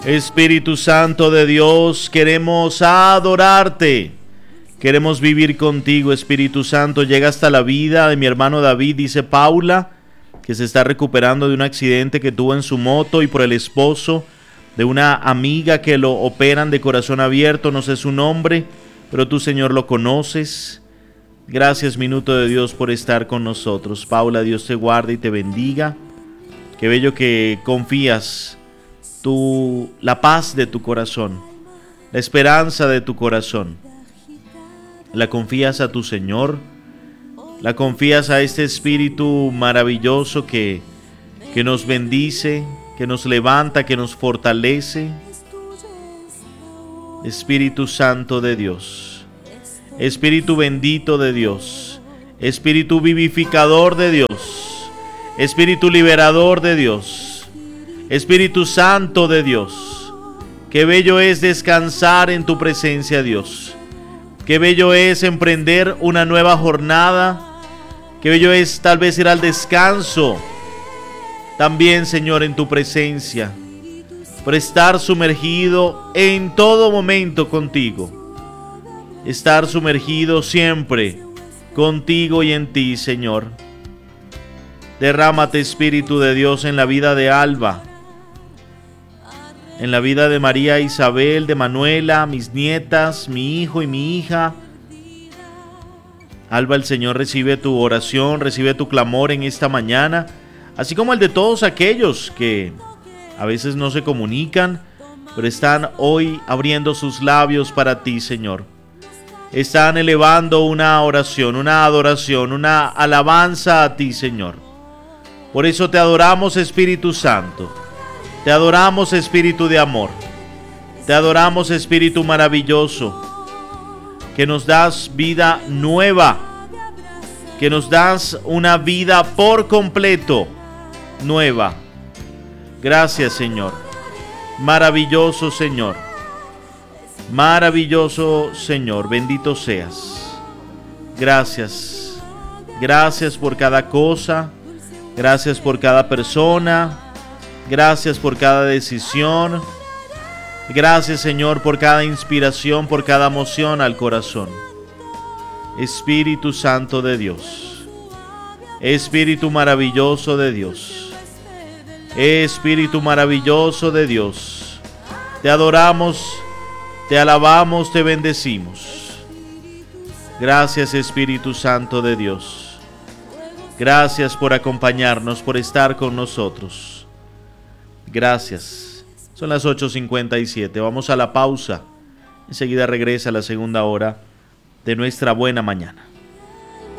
Espíritu Santo de Dios, queremos adorarte. Queremos vivir contigo, Espíritu Santo. Llega hasta la vida de mi hermano David, dice Paula, que se está recuperando de un accidente que tuvo en su moto, y por el esposo de una amiga que lo operan de corazón abierto. No sé su nombre, pero tú, Señor, lo conoces. Gracias, Minuto de Dios, por estar con nosotros. Paula, Dios te guarde y te bendiga. Qué bello que confías la paz de tu corazón, la esperanza de tu corazón. La confías a tu Señor, la confías a este Espíritu maravilloso que nos bendice, que nos levanta, que nos fortalece. Espíritu Santo de Dios, Espíritu bendito de Dios, Espíritu vivificador de Dios, Espíritu liberador de Dios, Espíritu Santo de Dios. Qué bello es descansar en tu presencia, Dios. Qué bello es emprender una nueva jornada. Qué bello es tal vez ir al descanso también, Señor, en tu presencia, por estar sumergido en todo momento contigo. Estar sumergido siempre contigo y en ti, Señor. Derrámate, Espíritu de Dios, en la vida de Alba, en la vida de María Isabel, de Manuela, mis nietas, mi hijo y mi hija. Alba, el Señor recibe tu oración, recibe tu clamor en esta mañana, así como el de todos aquellos que a veces no se comunican, pero están hoy abriendo sus labios para ti, Señor. Están elevando una oración, una adoración, una alabanza a ti, Señor. Por eso te adoramos, Espíritu Santo. Te adoramos, Espíritu de amor. Te adoramos, Espíritu maravilloso, que nos das vida nueva, que nos das una vida por completo nueva. Gracias, Señor. Maravilloso Señor. Maravilloso Señor. Bendito seas. Gracias. Gracias por cada cosa. Gracias por cada persona. Gracias por cada decisión. Gracias, Señor, por cada inspiración, por cada emoción al corazón. Espíritu Santo de Dios. Espíritu maravilloso de Dios. Espíritu maravilloso de Dios. Te adoramos, te alabamos, te bendecimos. Gracias, Espíritu Santo de Dios. Gracias por acompañarnos, por estar con nosotros. Gracias. Son las 8:57. Vamos a la pausa. Enseguida regresa la segunda hora de nuestra buena mañana.